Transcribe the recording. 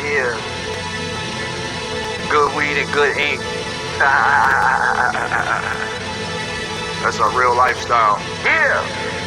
Yeah. Good weed and good ink. That's a real lifestyle. Yeah.